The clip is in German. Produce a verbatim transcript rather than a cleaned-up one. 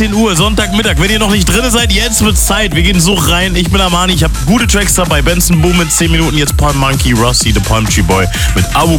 dreizehn Uhr, Sonntagmittag. Wenn ihr noch nicht drin seid, jetzt wird's Zeit. Wir gehen so rein. Ich bin Armani, ich habe gute Tracks dabei. Benson Boom mit zehn Minuten, jetzt Palm Monkey, Rossi, The Palm Tree Boy mit Abu